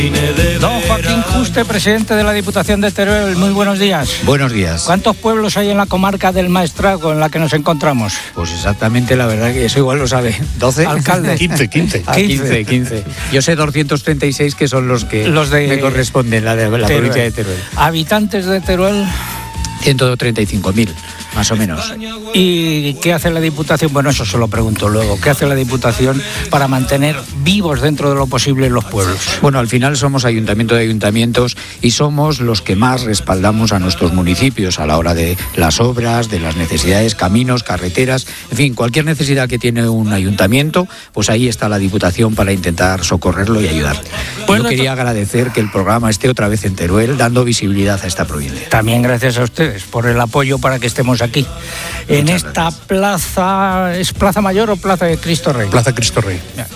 Don Joaquín Juste, presidente de la Diputación de Teruel, muy buenos días. Buenos días. ¿Cuántos pueblos hay en la comarca del Maestrazgo en la que nos encontramos? Pues exactamente, la verdad que eso igual lo sabe. ¿12? Alcalde. 15. Yo sé 236 que son los que me corresponden, la provincia de Teruel. ¿Habitantes de Teruel? 135.000, más o menos. ¿Y qué hace la Diputación? Bueno, eso se lo pregunto luego. ¿Qué hace la Diputación para mantener vivos dentro de lo posible los pueblos? Bueno, al final somos ayuntamiento de ayuntamientos y somos los que más respaldamos a nuestros municipios a la hora de las obras, de las necesidades, caminos, carreteras, en fin, cualquier necesidad que tiene un ayuntamiento, pues ahí está la Diputación para intentar socorrerlo y ayudar. Yo quería agradecer que el programa esté otra vez en Teruel, dando visibilidad a esta provincia. También gracias a ustedes por el apoyo para que estemos aquí. En esta plaza, ¿es Plaza Mayor o Plaza de Cristo Rey? Plaza Cristo Rey.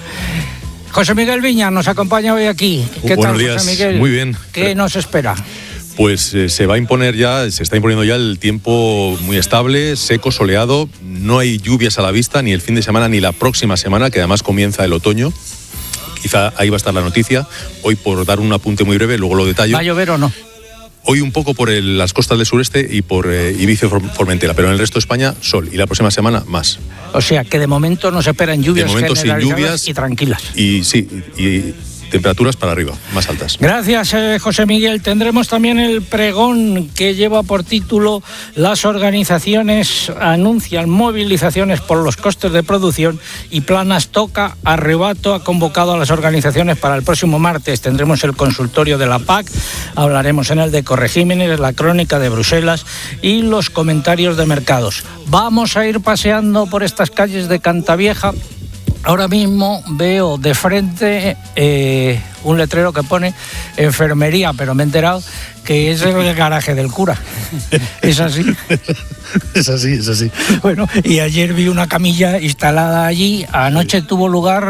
José Miguel Viña nos acompaña hoy aquí. ¿Qué Buenos tal, días. José Miguel? Muy bien. ¿Qué nos espera? Pues se está imponiendo ya el tiempo muy estable, seco, soleado. No hay lluvias a la vista, ni el fin de semana ni la próxima semana, que además comienza el otoño. Quizá ahí va a estar la noticia. Hoy, por dar un apunte muy breve, luego lo detallo. ¿Va a llover o no? Hoy un poco por las costas del sureste y por Ibiza y Formentera, pero en el resto de España sol, y la próxima semana más. O sea, que de momento nos esperan lluvias de momento sin lluvias y tranquilas. Y sí, y temperaturas para arriba, más altas. Gracias, José Miguel. Tendremos también el pregón que lleva por título: las organizaciones anuncian movilizaciones por los costes de producción y Planas toca arrebato. Ha convocado a las organizaciones para el próximo martes. Tendremos el consultorio de la PAC, hablaremos en el de Corregímenes, la crónica de Bruselas y los comentarios de mercados. Vamos a ir paseando por estas calles de Cantavieja. Ahora mismo veo de frente un letrero que pone enfermería, pero me he enterado que es el garaje del cura. ¿Es así? Es así. Bueno, y ayer vi una camilla instalada allí. Anoche tuvo lugar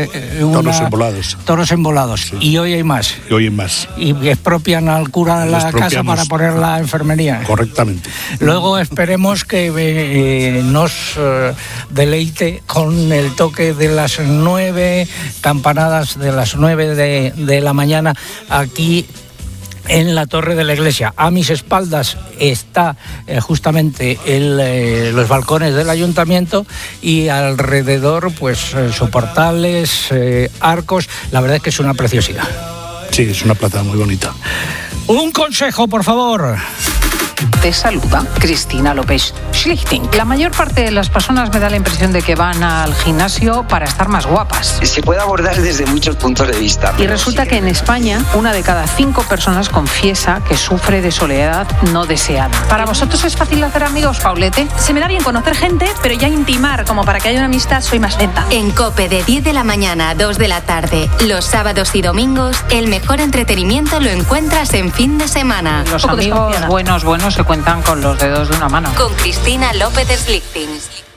toros embolados. Sí. Y hoy hay más. Y expropian al cura de la casa para poner la enfermería. Correctamente. Luego esperemos que nos deleite con el toque de las 9, campanadas de las 9 de la mañana aquí en la torre de la iglesia. A mis espaldas está justamente los balcones del ayuntamiento y alrededor pues soportales, arcos. La verdad es que es una preciosidad. Sí, es una plaza muy bonita. Un consejo, por favor. Te saluda Cristina López Schlichting. La mayor parte de las personas me da la impresión de que van al gimnasio para estar más guapas. Se puede abordar desde muchos puntos de vista. Y resulta que en España 1 de cada 5 personas confiesa que sufre de soledad no deseada. ¿Para vosotros es fácil hacer amigos, Paulete? Se me da bien conocer gente, pero ya intimar como para que haya una amistad soy más lenta. En COPE de 10 de la mañana a 2 de la tarde, los sábados y domingos, el mejor entretenimiento lo encuentras en fin de semana. Los amigos buenos se cuentan con los dedos de una mano. Con Cristina López Schlichting.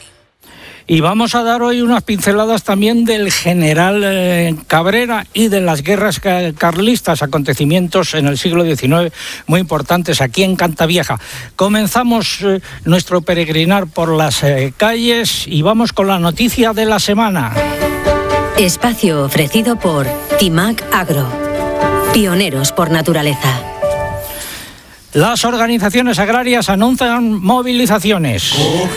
Y vamos a dar hoy unas pinceladas también del general Cabrera y de las guerras carlistas, acontecimientos en el siglo XIX muy importantes aquí en Cantavieja. Comenzamos nuestro peregrinar por las calles y vamos con la noticia de la semana. Espacio ofrecido por Timac Agro, pioneros por naturaleza. Las organizaciones agrarias anuncian movilizaciones.